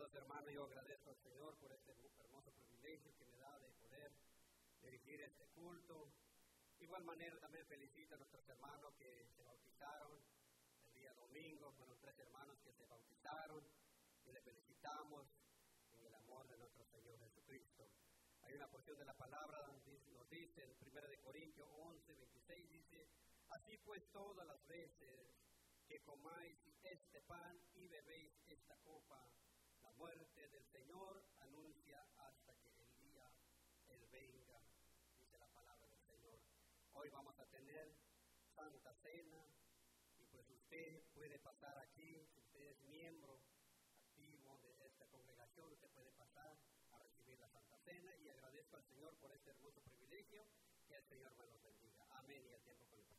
Amados hermanos, yo agradezco al Señor por este hermoso privilegio que me da de poder dirigir este culto. De igual manera también felicito a nuestros hermanos que se bautizaron el día domingo, fueron 3 hermanos que se bautizaron y les felicitamos en el amor de nuestro Señor Jesucristo. Hay una porción de la palabra donde nos dice en 1 Corintios 11, 26, dice: así pues todas las veces que comáis este pan y bebéis esta copa, la muerte del Señor anuncia hasta que Él venga, dice la palabra del Señor. Hoy vamos a tener Santa Cena y pues usted puede pasar aquí, si usted es miembro activo de esta congregación, usted puede pasar a recibir la Santa Cena y agradezco al Señor por este hermoso privilegio. Que el Señor me los bendiga. Amén y al tiempo con el